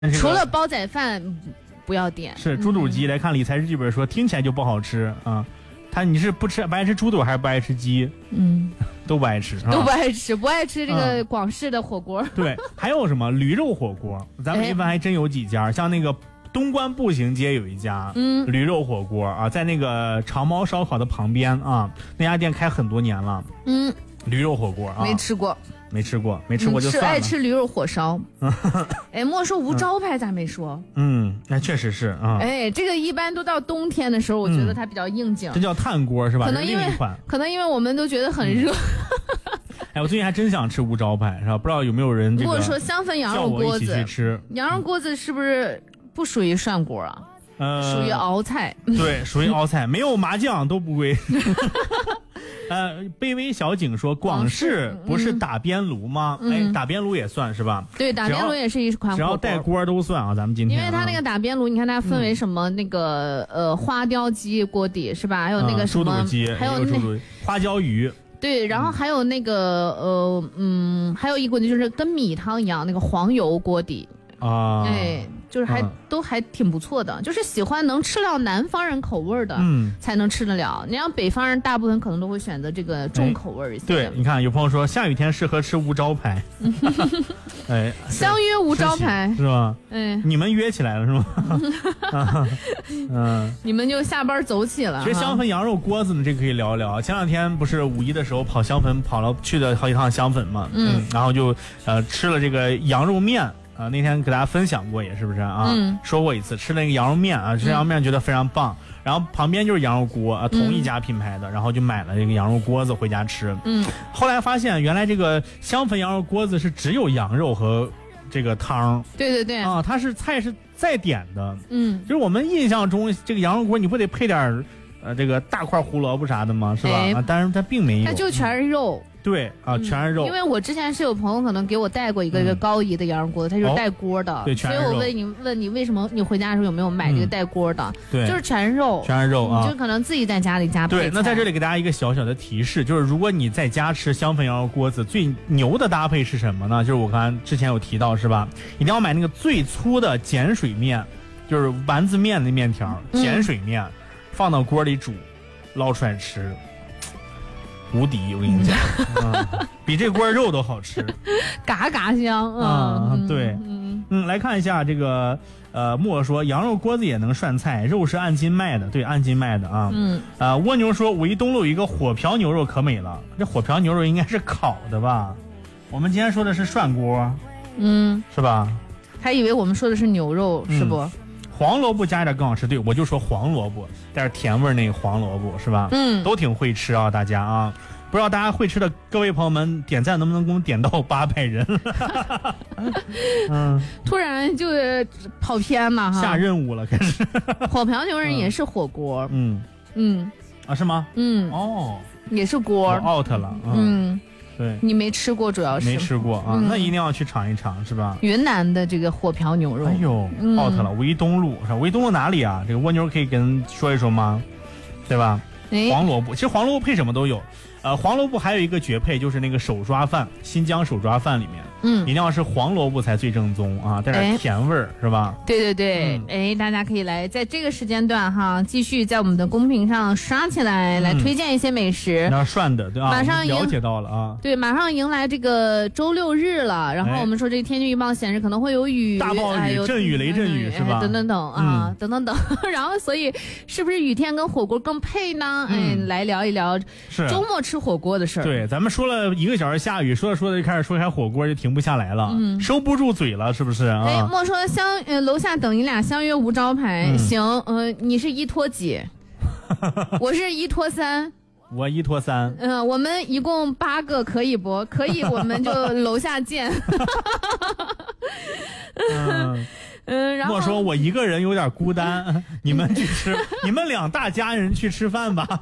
除了煲仔饭不要点。 是猪肚鸡，来看理财日记本说听起来就不好吃啊。你是不爱吃猪肚还是不爱吃鸡？都不爱吃， 都不爱吃，不爱吃这个广式的火锅。 对，还有什么驴肉火锅？咱们一般还真有几家，像那个东关步行街有一家驴肉火锅啊，在那个长毛烧烤的旁边啊，那家店开很多年了。驴肉火锅啊， 没吃过就算了。 爱吃驴肉火烧。莫说无招牌咋没说？ 那确实是啊。 这个一般都到冬天的时候，我觉得它比较应景。 这叫炭锅是吧？ 可能因为我们都觉得很热。 我最近还真想吃无招牌是吧？不知道有没有人这个。 如果说香粉羊肉锅子， 去吃羊肉锅子是不是不属于涮锅啊？属于熬菜。 对，属于熬菜，没有麻酱都不归。卑微小景说广式不是打边炉吗？打边炉也算是吧？ 对，打边炉也是一款火锅， 只要带锅都算啊。咱们今天因为它那个打边炉，你看它分为什么那个花雕鸡锅底是吧？还有那个什么猪肚鸡，还有花椒鱼。 对，然后还有那个还有一锅就是跟米汤一样那个黄油锅底啊。就是都还挺不错的，就是喜欢能吃了南方人口味的，才能吃得了。你让北方人大部分可能都会选择这个重口味一些。 对，你看有朋友说下雨天适合吃无招牌， 相约无招牌是吧？你们约起来了是吗？ 你们就下班走起了。 其实香粉羊肉锅子呢，这个可以聊一聊。前两天不是五一的时候跑香粉去了好几趟香粉嘛，然后就吃了这个羊肉面。那天给大家分享过也是不是啊？说过一次吃了那个羊肉面啊，吃羊肉面觉得非常棒。然后旁边就是羊肉锅啊，同一家品牌的，然后就买了这个羊肉锅子回家吃。后来发现原来这个香粉羊肉锅子是只有羊肉和这个汤。对啊，它是菜是再点的。就是我们印象中这个羊肉锅你不得配点这个大块胡萝卜啥的吗？是吧？但是它并没有， 它就全是肉。 对啊，全是肉。 因为我之前是有朋友可能给我带过一个高姨的羊肉锅，它就是带锅的。 对， 所以我问你为什么你回家的时候有没有买这个带锅的？ 对， 就是全是肉啊， 就可能自己在家里加配菜。 对，那在这里给大家一个小小的提示，就是如果你在家吃香粉羊肉锅子，最牛的搭配是什么呢？就是我刚才之前有提到是吧？一定要买那个最粗的碱水面，就是丸子面的面条，碱水面，放到锅里煮，捞出来吃。无敌，我跟你讲，比这锅肉都好吃， 嘎嘎香。 对，来看一下这个，莫说羊肉锅子也能涮菜，肉是按斤卖的，对，按斤卖的啊。蜗牛说五一东路有一个火瓢牛肉可美了，这火瓢牛肉应该是烤的吧？我们今天说的是涮锅，是吧？ 还以为我们说的是牛肉，是不？ 黄萝卜加一点更好吃，对，我就说黄萝卜带点甜味那个黄萝卜是吧？都挺会吃啊，大家啊，不知道大家会吃的各位朋友们点赞能不能给我们点到800人？ 突然就跑偏了哈， 下任务了开始。 火瓢牛肉也是火锅， 是吗？ 也是锅 out 了，对， 你没吃过，主要是没吃过啊，那一定要去尝一尝，是吧？ 云南的这个火瓢牛肉， 哎呦 out 了，五一东路是吧？五一东路哪里啊？这个蜗牛可以跟说一说吗？对吧？黄萝卜，其实黄萝卜配什么都有。黄萝卜还有一个绝配，就是那个手抓饭，新疆手抓饭里面，一定要是黄萝卜才最正宗啊，带点甜味儿，是吧？ 对，大家可以来在这个时间段哈，继续在我们的公屏上刷起来，来推荐一些美食。 要涮的，对啊， 马上了解到了啊。 对，马上迎来这个周6日了，然后我们说这个天气预报显示可能会有雨， 大暴雨、阵雨、雷阵雨，是吧？ 等啊，等，然后所以是不是雨天跟火锅更配呢？来聊一聊周末吃火锅的事儿。 对，咱们说了1个小时下雨，说着就开始说开火锅，就停不下来了，收不住嘴了，是不是啊？ 莫说楼下等你俩相约无招牌，行，你是1拖几？我是1拖3。 我1拖3。 我们一共8个，可以不？可以，我们就楼下见。然后莫说我一个人有点孤单，你们去吃，你们2大家人去吃饭吧。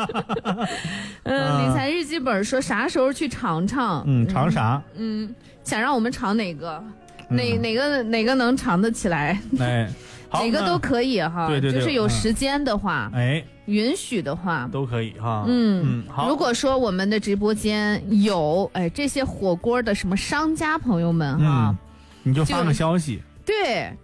理财日记本说啥时候去尝尝？ 尝啥？ 想让我们尝哪个？哪个能尝得起来？哪个都可以哈。 对， 就是有时间的话，允许的话都可以哈。好。 如果说我们的直播间有这些火锅的什么商家朋友们哈， 你就发个消息。 对，